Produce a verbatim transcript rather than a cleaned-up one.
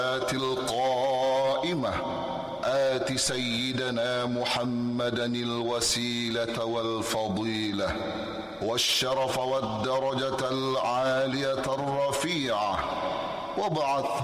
القائمة آت سيدنا محمدا الوسيلة والفضيلة والشرف والدرجة العالية الرفيعة وابعث